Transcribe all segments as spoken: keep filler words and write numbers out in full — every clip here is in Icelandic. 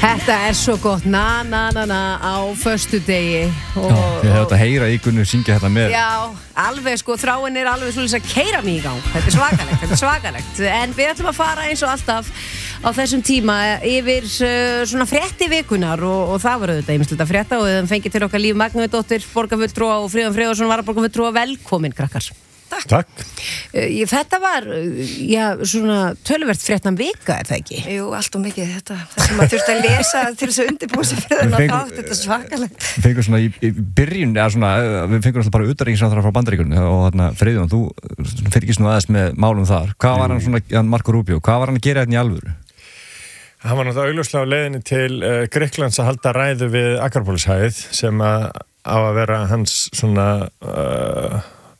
Þetta er svo gott, na na na na á föstudegi og, Já, ég hef þetta að heyra í Gunnu syngja þetta með. Já, alveg sko, þráin er alveg svolítið að keyra mig í gang. Þetta er svakalegt, þetta er svakalegt. En við ætlum að fara eins og alltaf á þessum tíma yfir uh, svona frétti vikunar og, og það var auðvitað ýmislegt að frétta og við fengið til okkar Líf Magnúsdóttir, borgarfulltrúa og Friðjón Friðjónsson varaborgarfulltrúa. Velkomin, krakkar. Takk. Takk. Uh, þetta var, uh, já, svona töluvert fréttan vika, er það ekki? Jú, allt og mikið þetta. Það sem maður þurfti að lesa til þess að undirbúa sig fyrir þennan þátt, þetta er svakalegt. Við fengum svona í, í byrjun, eða svona, við fengum alltaf bara utanríkisráðherra frá Bandaríkjunum og þarna, Friðjón, þú fylgist nú aðeins með málum þar. Hvað var hann svona, Marco Rubio, hvað var hann að gera hérna í alvöru? Hann var náttúrulega augljóslega á leiðinni til uh, Grikklands að halda ræðu við Akropólishæð sem að á að vera hans svona uh,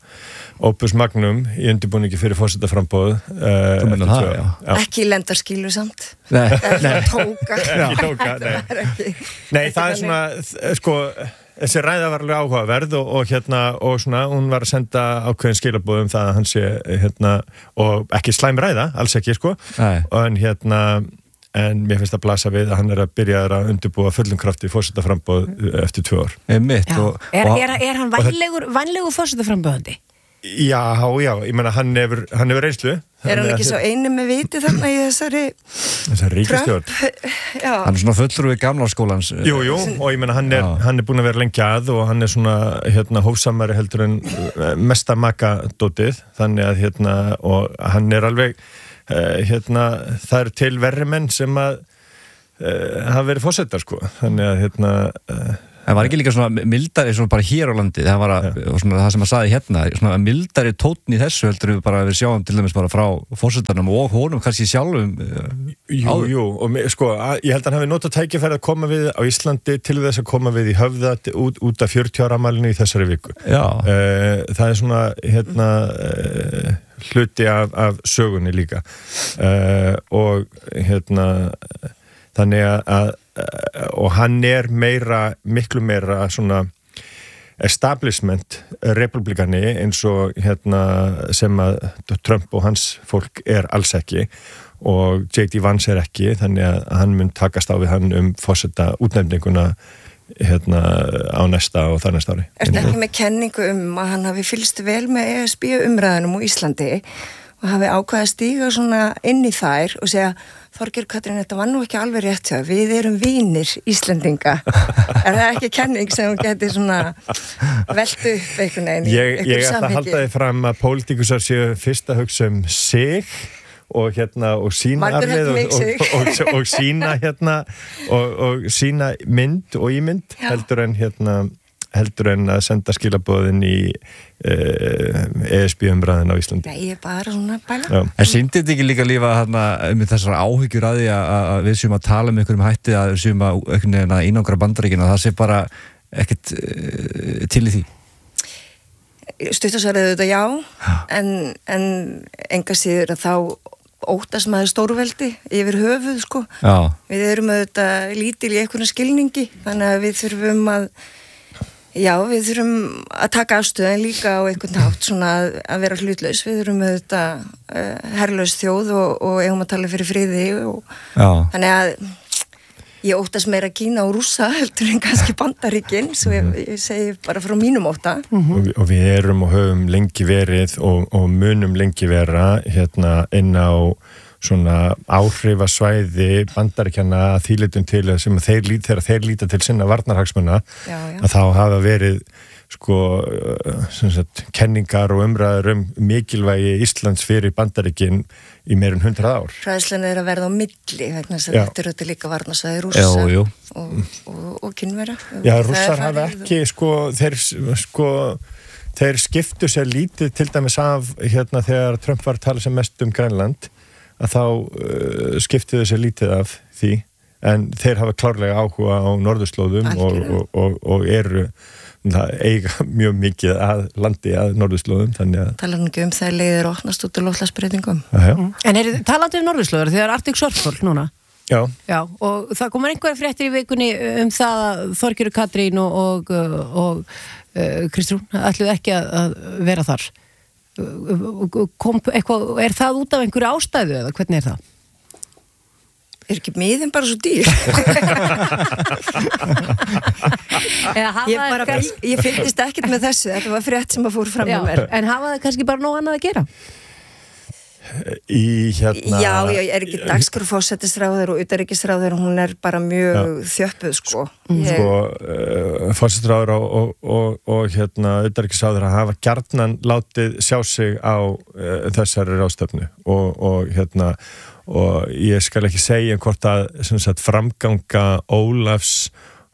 opus magnum í undirbúningi fyrir forsetaframboð. Uh, Þú meina það, já. já. Ekki lendarskílu samt. Nei, nei. Tóka. Ekki tóka, nei. Það er ekki. Nei, það er svona, sko, þessi ræða var alveg áhugaverð og, og hérna, og svona, hún var að senda ákveðin skilabóð um það að hann sé, hérna, og ekki slæm ræða, alls ekki, sko. Nei. En hérna, en mér finnst að blasa við að hann er að byrja að undirbúa fullum krafti fórsetaframboð eftir tvö ár. Mitt, og, er, og, er, er hann vænlegur, vænlegur fórsetaframböðandi? Já, já, ég meina hann hefur, hann hefur reynslu. Er hann ekki svo einu með viti þarna í þessari þessari ríkisstjórn? Já. Hann er svona fulltrúi gamlarskólans. Jú, jú, og ég meina hann er, hann er búin að vera lengi að og hann er svona, hérna, hófsamari heldur en mesta makadótið, þannig að, hérna, og hann er alveg, uh, hérna, það er til verri menn sem að uh, hafa verið fórsetar, sko, þannig að, hérna, uh, En var ekki líka svona mildari svona bara hér á landi, það var að, svona, það sem að sagði hérna, svona mildari tónn í þessu heldur við bara að við sjáum til dæmis bara frá forsetarnum og honum kannski sjálfum uh, Jú, áður. jú, og sko, ég held að hann hafi notað tækifæri að koma við á Íslandi til þess að koma við í Höfða út, út af fjörutíu ára afmælinu í þessari viku. Já. Uh, það er svona, hérna, uh, hluti af, af sögunni líka. Uh, og, hérna, þannig að og hann er meira, miklu meira svona establishment republikani eins og hérna sem að Trump og hans fólk er alls ekki og J D Vance er ekki, þannig að hann mun takast á við hann um forseta útnefninguna hérna á næsta og þar næsta ári. Ertu ekki með kenningu um að hann hafi fylgst vel með E S B umræðunum á Íslandi og hafi ákveðið að stíga svona inn í þær og segja Þorgeir Katrín, þetta var nú ekki alveg rétt hjá, við erum vinir Íslendinga. Er það ekki kenning sem hún geti svona velt upp einhvern veginn í Ég, ég ætla einhverjum að halda þið fram að pólitíkusar séu fyrst að hugsa um sig og hérna og sína Margur arfleið heldur mig og, og, og, og sína hérna og, og sína mynd og ímynd Já. heldur en hérna heldur en að senda skilaboðin í uh, E S B umræðin á Íslandi. Nei, ég er bara svona bæla. Já. En sýndi þetta ekki líka lífa hérna með þessar áhyggjur að því að, að við séum að tala um einhverjum hætti að við séum að einhvern veginn að einangra Bandaríkina það sé bara ekkert uh, til í því? Stuttasvarið þetta já, en, en enga síður að þá óttast maður stórveldi yfir höfuð, sko. Já. Við erum auðvitað lítil í einhvern skilningi, þannig að við þurfum að Já, við þurfum að taka afstöðin líka á einhvern hátt svona að, að vera hlutlaus. Við þurfum auðvitað uh, herlaus þjóð og, og eigum að tala fyrir friði og Já. Þannig að ég óttast meira Kína og Rússa heldur en kannski Bandaríkin, svo ég, ég segi bara frá mínum ótta. Og, við, og við erum og höfum lengi verið og, og munum lengi vera hérna inn á svona áhrifasvæði Bandaríkjanna að þýlitum til sem þeir líta, þegar þeir líta til sinna varnarhagsmuna Já, já. að þá hafa verið sko sem sagt, kenningar og umræður um mikilvægi Íslands fyrir Bandaríkin í meir en hundrað ár. Hræðslan er að verða á milli vegna þess að Já. þetta eru þetta líka varnarsvæði Rússa Jú, jú. og, og, og Kínverja. Já, Það er Rússar hafa farið- ekki sko þeir sko þeir skiptu sér lítið til dæmis af hérna þegar Trump var að tala sem mest um Grænland að þá uh, skiptuðu sér lítið af því en þeir hafa klárlega áhuga á norðurslóðum og, og, og, og eru það eiga mjög mikið að landi að norðurslóðum þannig að Talar nú ekki um það leiðir opnast út af loftslagsbreytingum. já, En er talandi um norðurslóður þegar Arctic Circle núna? já, Já, og það komur einhverja fréttir í vikunni um það að Þorgerður Katrín og, og, og uh, Kristrún ætluðu ekki að, að vera þar. Kom eitthvað, er það út af einhverju ástæðu eða hvernig er það? er ekki miðin bara svo dýr? ég, bara, kannski... ég fylgist ekkert með þessu, þetta var frétt sem að fór fram með mér. En hafa það kannski bara nóg annað að gera? Í hérna... Já, ég er ekki dagskrárforsætisráður og utanríkisráður, hún er bara mjög já. Þjöppuð, sko. Ég... Sko, uh, forsætisráður og, og, og, og hérna, utanríkisráður hafa gjarnan látið sjá sig á uh, þessari ráðstefnu og, og hérna, og ég skal ekki segja hvort að sem sagt, framganga Ólafs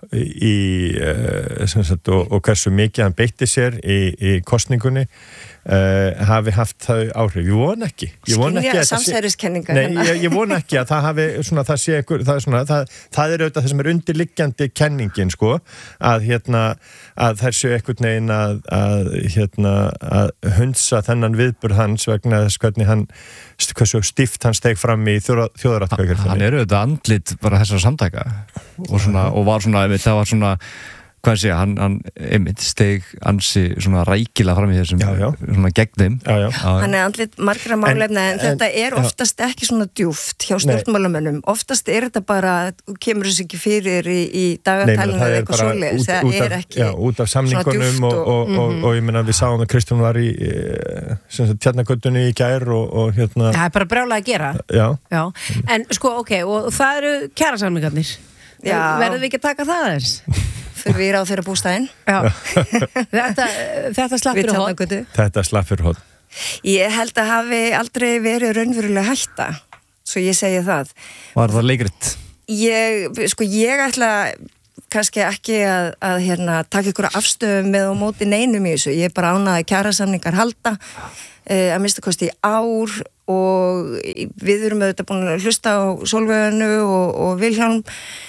í, uh, sem sagt, og, og hversu mikið hann beitti sér í, í kosningunni Uh, hafi haft það áhrif, ég von ekki ég von ekki Skynja samsæriskenningar Nei, ég, ég von ekki að það hafi svona, það sé einhver, það er svona, það, það er auðvitað það sem er undirliggjandi kenningin sko, að hérna, að þær séu einhvern veginn að, að hérna, að hundsa þennan viðburð hans vegna þess hvernig hann hversu stíft hann steg fram í þjóðaratkvæðinni. Hann er auðvitað andlit bara þessara samtaka og svona, og var svona, það var svona hvað sé, hann, hann einmitt steg ansi svona rækilega fram í þessum já, já. Svona gegn þeim já, já. Hann er andlit margra málefna en, en þetta er oftast já. Ekki svona djúft hjá stjórnmálamönnum, oftast er þetta bara kemur þess ekki fyrir í, í dagatalinu eða eitthvað svoleiðis, það er ekki já, út af samningunum og, og, og, mm-hmm. og, og ég meina við sáum að Kristján var í Tjarnagötunni í gær og, og hérna það er bara brjálega að gera já. Já. En sko ok, og það eru kjarasamningarnir verðum við ekki að taka það eins? Fyrir við á þeirra bústæðin þetta, þetta slapp fyrir hótt Þetta slapp fyrir hótt Ég held að hafi aldrei verið raunverulega hætta svo ég segi það Var það leikrit? Ég, sko ég ætla kannski ekki að, að hérna, taka ykkur afstöðu með og móti neinum í þessu, ég er bara ánað að kjarasamningar halda uh, að mista kosti í ár og við erum auðvitað búin að hlusta á Sólveiganu og, og Vilhjálm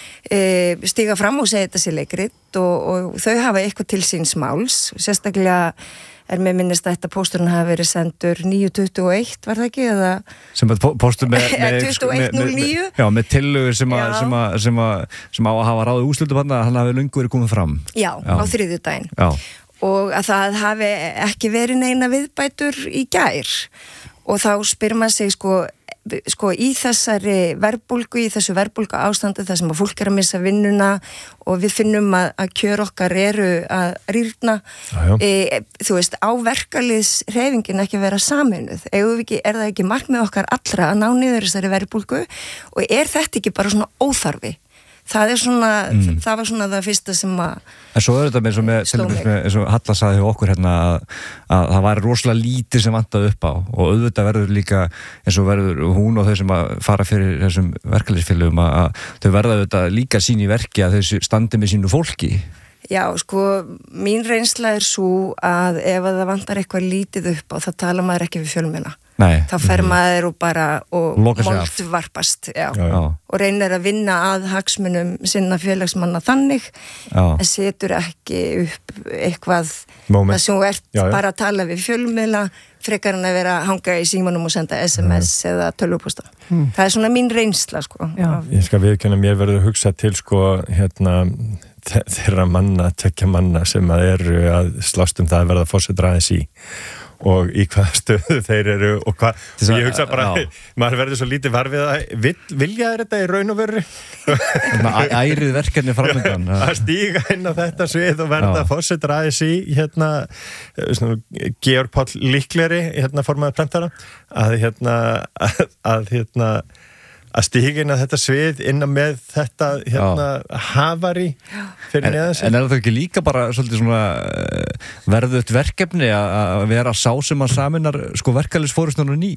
E, stiga fram og segja þetta sér leikrit og, og þau hafa eitthvað til síns máls sérstaklega er með minnist að þetta pósturinn hafi verið sendur níu tuttugu og eitt var það ekki? Eða... sem að póstur með, með, tuttugu og eitt núll níu já, með tillögur sem, sem, sem, sem á að hafa ráðið úrslutum hann að hann hafi löngu verið komið fram já, já. Á þriðjudaginn og að það hafi ekki verið neina viðbætur í gær og þá spyr maður sig sko sko í þessari verbulgu, í þessu verbulgu ástandi þar sem að fólk er að missa vinnuna og við finnum að, að kjör okkar eru að rýrna e, þú veist, á verkalýðshreyfingin ekki vera sameinuð, ekki, er það ekki markmið okkar allra að ná niður þessari verbulgu og er þetta ekki bara svona óþarfi? Það er svona, mm. það var svona það fyrsta sem að en svo er þetta með, með, með eins og Halla sagði hjá okkur hérna að, að það var rosalega lítið sem vantaði upp á og auðvitað verður líka eins og verður hún og þau sem að fara fyrir þessum verkalýðsfélögum að, að þau verða auðvitað líka sín í verki að þau standi með sínu fólki. Já, sko, mín reynsla er svo að ef að það vantar eitthvað lítið upp á það tala maður ekki við fjölmiðla. Nei. Þá fer maður og bara og moldvarpast já. Já, já. Og reynir að vinna að hagsmunum sinna félagsmanna þannig já. En setur ekki upp eitthvað Moment. Það sem þú ert já, bara að tala við fjölmiðla frekar en að vera að hanga í símanum og senda S M S já. Eða tölvupósta. Hmm. Það er svona mín reynsla sko. Ég skal viðurkenna mér verður að hugsa til sko hérna þeirra manna, tvekja manna sem að eru að slást um það að verða fórsetur aðeins í og í hvaða stöðu þeir eru og hvað, og ég hugsa bara já. Maður verður svo lítið varfið að vil, vilja þetta í raun og veru ærið verkefni framöndan að stíga inn á þetta svið og verða fórsetur aðeins í hérna svona, Georg Páll Líkleri hérna formaður prentara að hérna að, að hérna að stíga inn að þetta svið innan með þetta hérna hafari fyrir neðan sig. En er það ekki líka bara svolítið svona verðugt verkefni að vera sá sem að saminar sko verkalýðsforystunum ný?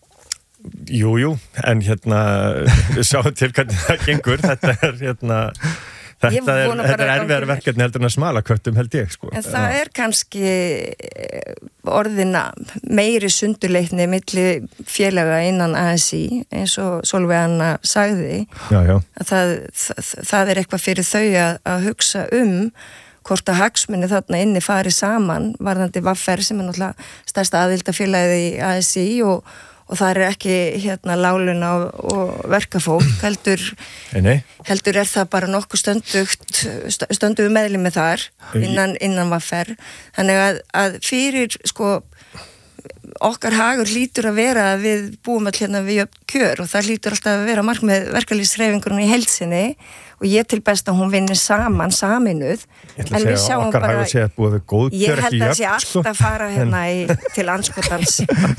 Jú, jú, en hérna við sjáum til hvernig það gengur þetta er hérna Þetta er, þetta er erfiðar verkefni heldur en að smala köttum held ég sko. En það já. Er kannski orðina meiri sundurleikni milli félaga innan A S I eins og Sólveigana sagði já, já. Að það, það, það er eitthvað fyrir þau að, að hugsa um hvort að hagsmunni þarna inni fari saman varðandi V R sem er náttúrulega stærsta aðildafélagið í A S I og og það er ekki hérna láluna og, og verkafólk heldur, heldur er það bara nokkuð stöndugt stöndugu meðlimi þar innan, innan V R þannig að, að fyrir sko okkar hagur hlýtur að vera að við búum allir hérna við kjör og það hlýtur alltaf að vera markmið verkalýðshreyfingurinn í heild sinni og ég til best að hún vinnir saman, saminuð. Ég ætla að segja að okkar hafa að segja að búið við góð kjör ég held ekki að það sé jöfn, sko. alltaf að fara hérna í, til anskotans.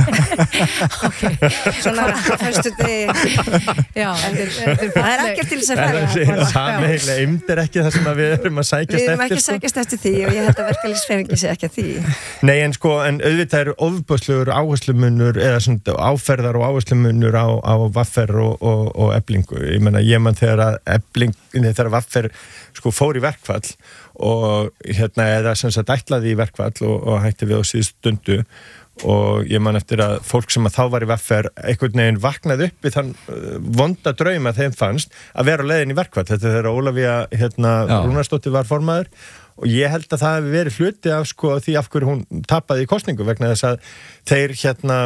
Svona fyrstu degi. Já, það er ekkert til þess að fara. Sameiginlega eymd er ekki það sem við erum að sækjast eftir. Við erum ekki að sækjast eftir því og ég held að verkalýðshreyfingin sé ekki að því. Nei, en sko, en auðvitað eru ofboðslegur áherslumunur eða svona áferðar og áherslumunur á, á vaffer og, og, og Eflingu. Ég meina, ég man þegar að Efling þegar vaffer sko fór í verkfall og hérna eða sem sagt ætlaði í verkfall og, og hætti við á síðustu stundu og ég man eftir að fólk sem að þá var í vaffer einhvern veginn vaknaði upp við þann vonda draum að þeim fannst að vera á leiðin í verkfall. Þetta þegar Ólafía hérna Rúnarsdóttir var formaður og ég held að það hefði verið hluti af sko því af hverju hún tapaði í kosningu vegna þess að þeir hérna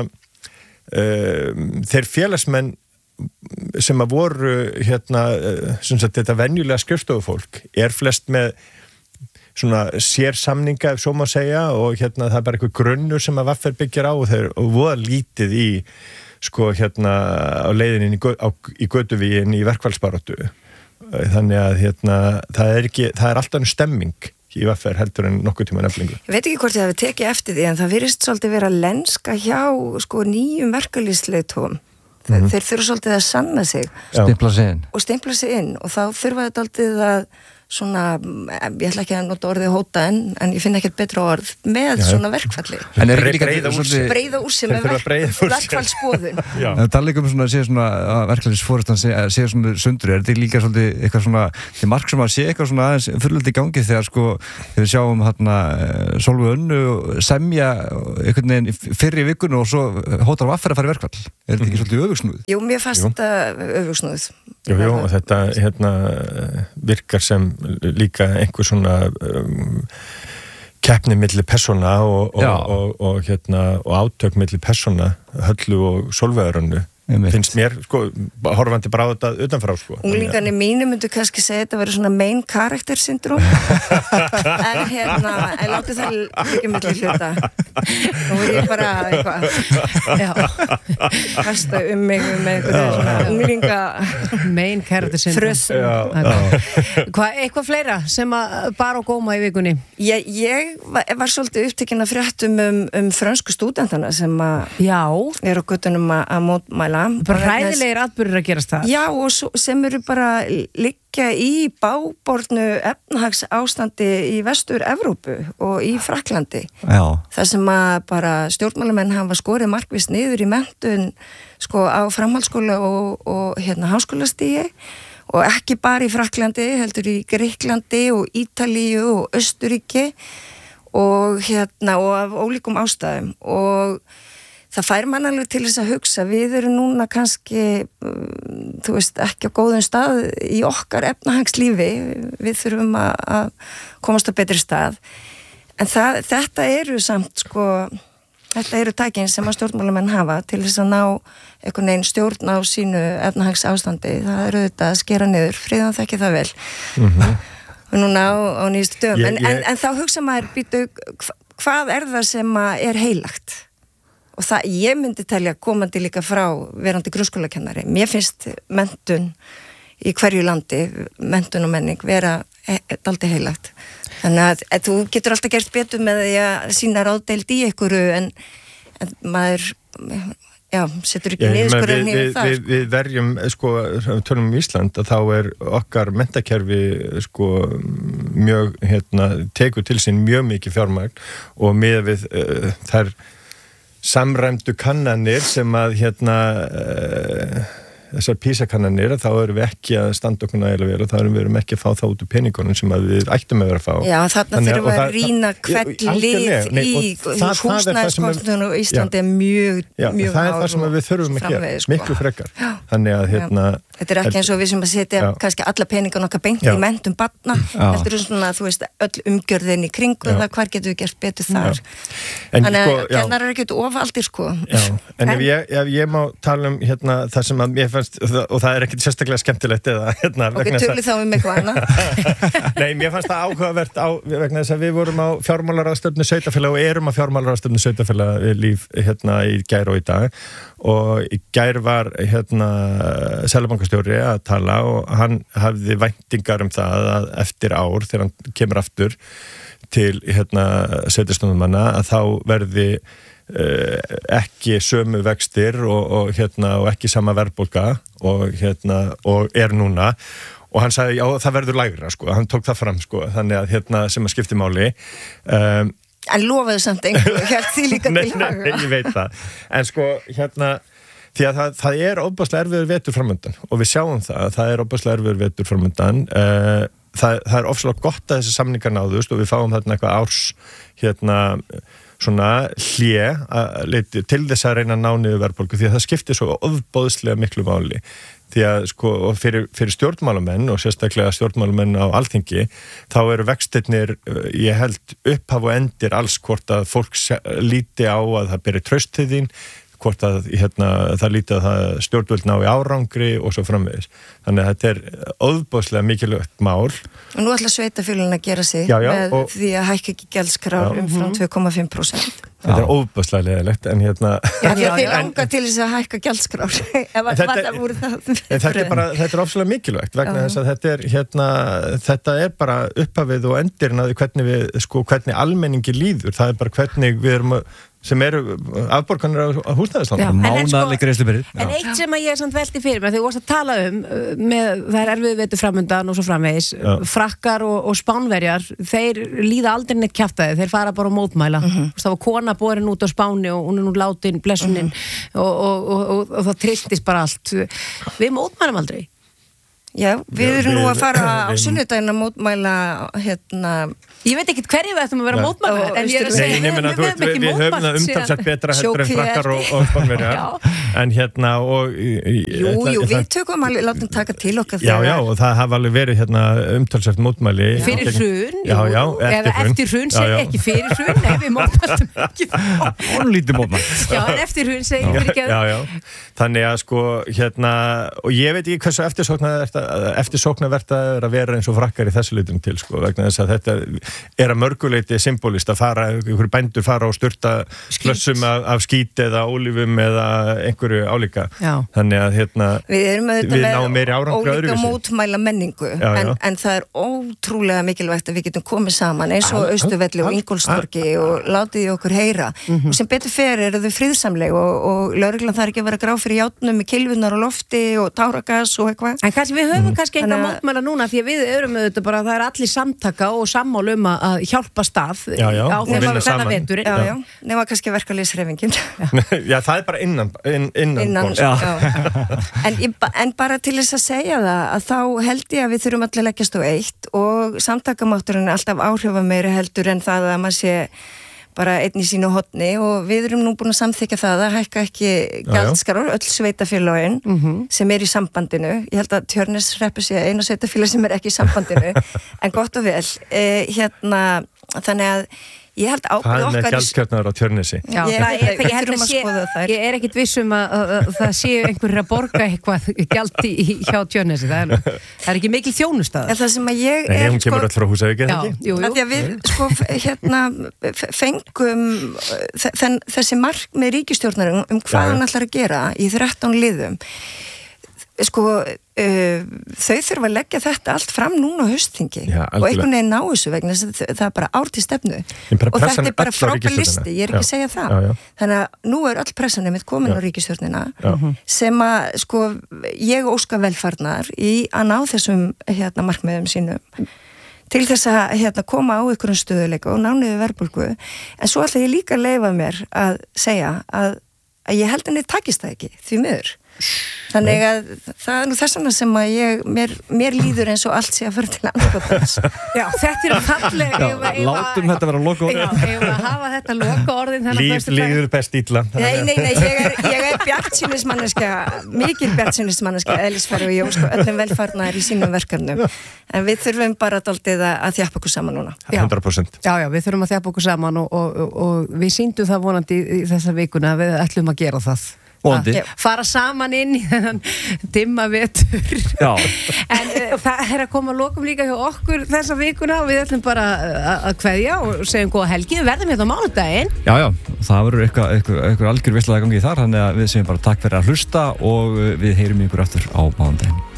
um, þeir félagsmenn sem að voru hérna sem sagt þetta venjulega skrifstofufólk er flest með svona sérsamninga ef svo má segja og hérna það er bara eitthvað grunnur sem að vaffer byggir á og þeir og voða lítið í sko hérna á leiðinni í, á, í götuvíin í verkfallsbaráttu þannig að hérna það er ekki, það er alltaf stemming í vaffer heldur en nokkuð tíma Eflingu. Ég veit ekki hvort ég hafi tekið eftir því en það virðist svolítið vera lenska hjá sko nýjum verkalýðsleiðtogum. Mm-hmm. Þeir þurfa svolítið að sanna sig stimpla sig inn og stimpla sig inn og þá þurfa þetta alltið að svona, ég ætla ekki að nota orðið hóta en, en ég finn ekkert betra orð með já, svona verkfalli en er ekki breiða úr sig breiða úr sig með verk, verkfallsboðun það er líka um svona að sé svona að verkfallsforustan sé, sé svona sundur er þetta líka svolítið eitthvað svona til mark sem að sé eitthvað svona aðeins fyrirliti í gangi þegar sko þegar við sjáum hérna Sólveig Önnu semja einhvern veginn fyrr í vikunni og svo hótar vaffer að fara í verkfall er þetta ekki svolítið öfugsnúð? Jú, mér fannst þetta öfugsnúð Jú, jú, og þetta hérna virkar sem líka einhver svona um, keppni milli persóna og, og, og, og, hérna, og átök milli persóna Höllu og Sólveigar Önnu finnst mér, sko, horfandi bara á þetta utanfrá, sko. Unglingarnir mínu myndu kannski segja þetta verið svona main character syndrom en hérna, en láttu það líka milli hluta nú er ég bara eitthvað já, kasta um mig með eitthvað svona unglinga main character syndrom hvað, eitthvað fleira sem að bara á góma í vikunni? Ég, ég var, var svolítið upptekinn að fréttum um, um frönsku stúdentana sem að er á göttunum að mótmæla bara hræðilegir atburðir að gerast það já og svo, sem eru bara liggja í bábornu efnahags ástandi í vestur Evrópu og í Frakklandi já. Það sem að bara stjórnmálamenn hafa skorið markvist niður í menntun sko á framhaldsskóla og, og hérna háskólastigi og ekki bara í Frakklandi heldur í Grikklandi og Ítalíu og Östuríki og hérna og af ólíkum ástæðum og það fær mann alveg til þess að hugsa, við erum núna kannski, þú veist, ekki á góðum stað í okkar efnahagslífi, við þurfum að, að komast á betri stað. En það, þetta eru samt, sko, þetta eru tækin sem að stjórnmálamenn hafa til þess að ná einhvern veginn stjórn á sínu efnahagsástandi. Það eru þetta að skera niður, Friðan þekki það vel. Mm-hmm. Og núna á, á nýjastu dögum. En, en, en þá hugsa maður, býtu, hvað er það sem er heilagt? Og það, ég myndi telja komandi líka frá verandi grunnskólakennari. Mér finnst menntun í hverju landi, menntun og menning, vera dálítið heilagt. Þannig að, að þú getur alltaf gert betur með því að sína ráðdeild í einhverju en, en maður, já, setur ekki niðurskurðin í það. Við, við verjum, sko, tölum um Ísland, að þá er okkar menntakerfi, sko, mjög, hérna, tekur til sín mjög mikið fjármagn og með við uh, þær samræmdu kannanir sem að hérna uh, þessar PISA-kannanir þá erum við ekki að standa okkur nægilega vel og þá erum við ekki að fá það út úr peningunum sem að við ættum að vera að fá. Já, þarna þurfum við að rýna hvert lið í húsnæðiskortun og Íslandi er mjög, já, mjög það er það sem við þurfum að gera, sko. Miklu frekar. Já. Þannig að hérna þetta er ekki eins og við sem að setja já. Kannski alla peningun okkar beint já. Í menntun barna. Þetta er svona, þú veist, öll umgjörðin í kringu það, hvar getur við gert betur þar. Þannig að kennarar er ekki of aldir, sko. Já, en ef ég, ef ég má tala um hérna það sem að mér fannst, og það er ekkert sérstaklega skemmtilegt eða hérna Ok, tölum þá um eitthvað annað Nei, mér fannst það áhugavert á, vegna þess að við vorum á fjármálaráðstefnu sveitarfélaga og erum á fjármálaráðstefnu sveitarfélaga líf hérna í gær og í dag og í gær var hérna seðlabankastjóri að tala og hann hafði væntingar um það að eftir ár þegar hann kemur aftur til hérna sveitarstjórnarmanna að þá verði Uh, ekki sömu vextir og, og, hérna, og ekki sama verðbólga og, hérna, og er núna og hann sagði já það verður lægra sko, hann tók það fram sko, þannig að hérna sem að skipti máli um, En lofaðu samt einhverju, hélt því líka nei, til nei, haga nei, ég veit það en sko hérna því að það, það er óbúslega erfiður vetur framöndan og við sjáum það að það er óbúslega erfiður vetur framöndan uh, það, það er ofsalega gott að þessi samningar náðust og við fáum þarna eitthvað árs hérna svona hlje til þess að reyna að ná niður verðbólgu því að það skiptir svo ofboðslega miklu máli því að sko fyrir, fyrir stjórnmálamenn og sérstaklega stjórnmálamenn á Alþingi þá eru vextirnir ég held upphaf og endir alls hvort að fólk líti á að það beri traust til þín hvort að hérna, það líti að það stjórnvöld ná í árangri og svo framvegis. Þannig að þetta er ofboðslega mikilvægt mál. Og nú ætla sveitarfélagin að gera sig já, já, með og, því að hækka ekki gjaldskrár umfram tvö komma fimm prósent. Þetta er ofboðslega leiðilegt, en hérna... Já, því að þið langar til þess að hækka gjaldskrár. þetta, þetta er bara, þetta er ofsalega mikilvægt vegna já. Þess að þetta er, hérna, þetta er bara upphafið og endirinn að hvernig við, sko, hvernig almenningi líður. Það er bara hvernig við erum að sem eru afborganir á húsnæðislánum mánaðarleg greiðslubyrði. En eitt sem að ég er samt velti fyrir mig þegar þú varst að tala um með það er erfið vetur framundan og svo framvegis já. Frakkar og, og Spánverjar þeir líða aldrei neitt kjaftaði, þeir fara bara á mótmæla uh -huh. það var kona borin út á Spáni og hún er nú látin blessunin uh -huh. og, og, og, og, og það trilltist bara allt við mótmælum aldrei. Já, við erum nú að fara á sunnudaginn að mótmæla hérna Ég veit ekki hverju við ættum að vera mótmæla en ég er að segja, Nei, við, við, við, við höfum það umtalsett betra heldur en Frakkar og, og Spánverjar en hérna og Jú, jú, við tökum alveg, látum taka til okkar Já, já, og það hafa alveg verið hérna umtalsett mótmæli Fyrir hrun, já, já, eða eftir hrun segir ekki fyrir hrun, nei við mótmæltum ekki Ónlítið mótmæl Já, en eftir hrun segir fyrir ekki Já, já, þannig að sko hérna, og ég veit ekki hversu eftirsóknarvert að er að vera eins og Frakkar í þessu litum til sko, vegna þess að þetta er að mörguleiti symbolist að fara, einhverju bændur fara og sturta slössum af, af skít eða ólífum eða einhverju álíka já. Þannig að hérna við erum við náum meiri árangri ólíka mótmæla menningu já, já. En, en það er ótrúlega mikilvægt að við getum komið saman eins og Austurvelli og Ingólfstorgi og látið í okkur heyra mm -hmm. og sem betur fer eru þau friðsamleg og, og lögreglan þarf ekki að vera grá fyrir játnum með kylfunar og lofti og táragas og eitthvað en kannski við höfum mm -hmm. kannski einhver mótmæla núna því að við erum auðvitað bara það er allir samtaka og sammálu um að hjálpa stað já, já, á þegar þetta vetur já, já, nema kannski verkalýðshreyfingin já, það er bara innan inn, innan, innan já. Já. En, en bara til þess að segja það að þá held ég að við þurfum allir leggjast á eitt og samtakamátturinn er alltaf áhrifameiri heldur en það að maður sé bara einn í sínu hotni og við erum nú búin að samþykja það að hækka ekki gjaldskrár öll sveitafélagin mm -hmm. sem er í sambandinu ég held að Tjörneshreppi sé einu sveitafélag sem er ekki í sambandinu en gott og vel eh, hérna þannig að ég held ábyrð okkar það er gjaldskjörnar á Tjörnesi Já, ég, það, ég, ég, held að sé, ég er ekkit vissum að, að, að það séu einhverjir að borga eitthvað gjaldi hjá Tjörnesi það er, það er ekki mikil þjónustaður það sem að ég Nei, er hún kemur öll frá Húsavík já, jú, jú. að því að við sko hérna fengum þenn, þessi markmið ríkisstjórnar um hvað hann ætlar að gera í þrettán liðum sko uh, þau þurfa að leggja þetta allt fram núna á haustþingi Já, og einhvern veginn ná þessu vegna það er bara ár til stefnu og þetta er bara frábær listi, ég er ekki að segja það já, já. Þannig að nú er öll pressan einmitt komin já. Á ríkisstjórnina já. Sem að sko ég óska velfarnar í að ná þessum hérna markmiðum sínum til þess að hérna, koma á einhverjum stöðuleika og ná niður verðbólgu en svo ætla ég líka að leyfa mér að segja að, að ég held að niður takist það ekki því miður þannig að það er nú þess vegna sem að ég mér, mér líður eins og allt sé að fara til andskotans Já, þetta er falleg Látum þetta vera loka orðin Já, ef að hafa þetta loka orðin Líf, líður best illa Nei, nei, nei, ég er, ég er bjartsýnismanneska mikil bjartsýnismanneska eðlisfæri og ég sko öllum velfarnar í sínum verkefnum en við þurfum bara dálítið að þjappa okkur saman núna hundrað prósent Já, já, við þurfum að þjappa okkur saman og, og, og, og við sýndum það vonandi í þessa vikuna að við ætlum að gera það Vonandi. að fara saman inn í þennan dimma vetur Já. En uh, það er að koma að lokum líka hjá okkur þessa vikuna og við ætlum bara að, að kveðja og segjum góða helgi, við verðum hérna á mánudaginn. Já, já, það verður eitthvað, eitthvað, eitthvað algjör veistlega gangi í þar, þannig að við segjum bara takk fyrir að hlusta og við heyrum ykkur aftur á mánudaginn.